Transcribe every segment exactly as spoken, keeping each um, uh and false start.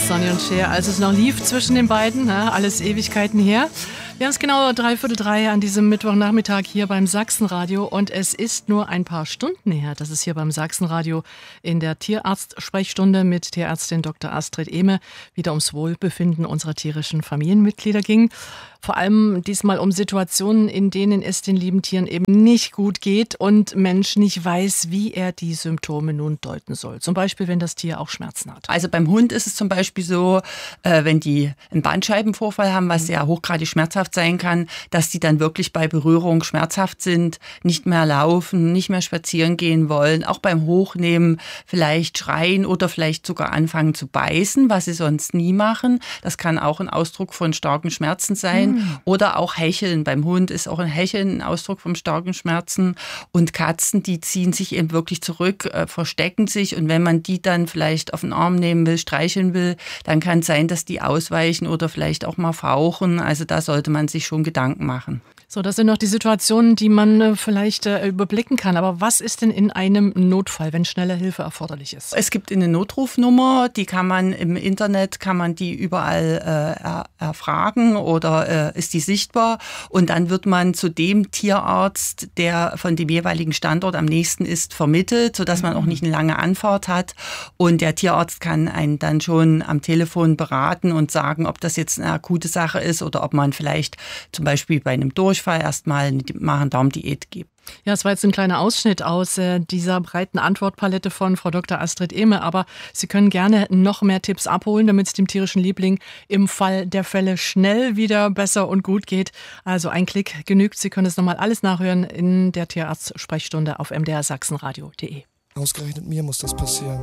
Sonny und Cher, als es noch lief zwischen den beiden, ne? Alles Ewigkeiten her. Wir haben es genau dreiviertel drei an diesem Mittwochnachmittag hier beim Sachsenradio und es ist nur ein paar Stunden her, dass es hier beim Sachsenradio in der Tierarzt-Sprechstunde mit Tierärztin Doktor Astrid Ehme wieder ums Wohlbefinden unserer tierischen Familienmitglieder ging. Vor allem diesmal um Situationen, in denen es den lieben Tieren eben nicht gut geht und Mensch nicht weiß, wie er die Symptome nun deuten soll. Zum Beispiel, wenn das Tier auch Schmerzen hat. Also beim Hund ist es zum Beispiel so, äh, wenn die einen Bandscheibenvorfall haben, was ja hochgradig schmerzhaft sein kann, dass die dann wirklich bei Berührung schmerzhaft sind, nicht mehr laufen, nicht mehr spazieren gehen wollen, auch beim Hochnehmen vielleicht schreien oder vielleicht sogar anfangen zu beißen, was sie sonst nie machen. Das kann auch ein Ausdruck von starken Schmerzen sein. Oder auch Hecheln. Beim Hund ist auch ein Hecheln ein Ausdruck von starken Schmerzen. Und Katzen, die ziehen sich eben wirklich zurück, äh, verstecken sich. Und wenn man die dann vielleicht auf den Arm nehmen will, streicheln will, dann kann es sein, dass die ausweichen oder vielleicht auch mal fauchen. Also da sollte man sich schon Gedanken machen. So, das sind noch die Situationen, die man äh, vielleicht äh, überblicken kann. Aber was ist denn in einem Notfall, wenn schnelle Hilfe erforderlich ist? Es gibt eine Notrufnummer, die kann man im Internet, kann man die überall äh, er, erfragen oder äh, ist die sichtbar. Und dann wird man zu dem Tierarzt, der von dem jeweiligen Standort am nächsten ist, vermittelt, sodass man auch nicht eine lange Anfahrt hat. Und der Tierarzt kann einen dann schon am Telefon beraten und sagen, ob das jetzt eine akute Sache ist oder ob man vielleicht zum Beispiel bei einem Durchfall erstmal eine Magen-Darm-Diät gibt. Ja, es war jetzt ein kleiner Ausschnitt aus äh, dieser breiten Antwortpalette von Frau Doktor Astrid Ehme, aber Sie können gerne noch mehr Tipps abholen, damit es dem tierischen Liebling im Fall der Fälle schnell wieder besser und gut geht. Also ein Klick genügt. Sie können es nochmal alles nachhören in der Tierarzt-Sprechstunde auf m d r sachsenradio punkt d e. Ausgerechnet mir muss das passieren.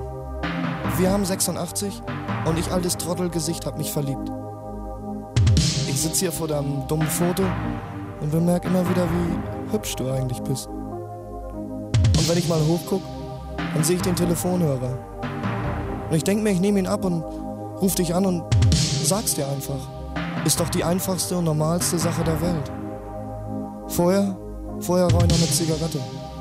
Wir haben sechsundachtzig und ich, altes Trottelgesicht, hab mich verliebt. Ich sitze hier vor deinem dummen Foto und bemerke immer wieder, wie hübsch du eigentlich bist. Und wenn ich mal hochguck, dann sehe ich den Telefonhörer. Und ich denke mir, ich nehme ihn ab und ruf dich an und sag's dir einfach. Ist doch die einfachste und normalste Sache der Welt. Vorher, vorher rauche ich noch eine Zigarette.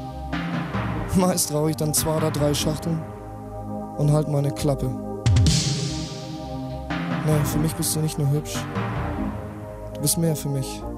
Meist rauche ich dann zwei oder drei Schachteln und halt meine Klappe. Nee, für mich bist du nicht nur hübsch. Du bist mehr für mich.